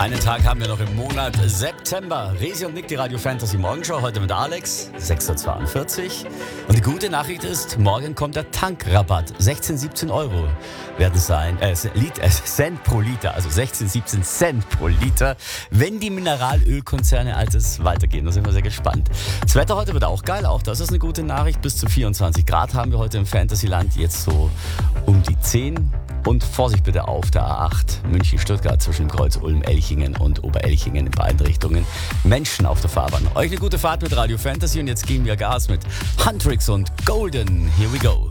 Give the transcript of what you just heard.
Einen Tag haben wir noch im Monat September. Resi und Nick, die Radio Fantasy Morgenshow, heute mit Alex, 6.42 Uhr. Und die gute Nachricht ist, morgen kommt der Tankrabatt. 16, 17 Euro werden es sein, Cent pro Liter, also 16, 17 Cent pro Liter, wenn die Mineralölkonzerne altes weitergehen. Da sind wir sehr gespannt. Das Wetter heute wird auch geil, auch das ist eine gute Nachricht. Bis zu 24 Grad haben wir heute im Fantasyland, jetzt so um die 10. Und Vorsicht bitte auf der A8 München-Stuttgart zwischen Kreuz Ulm-Elchingen und Oberelchingen in beiden Richtungen. Menschen auf der Fahrbahn. Euch eine gute Fahrt mit Radio Fantasy und jetzt geben wir Gas mit Huntrix und Golden. Here we go.